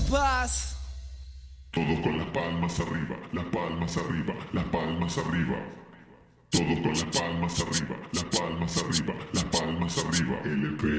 paz. Todos con las palmas arriba, las palmas arriba, las palmas arriba. Todos con las palmas arriba, las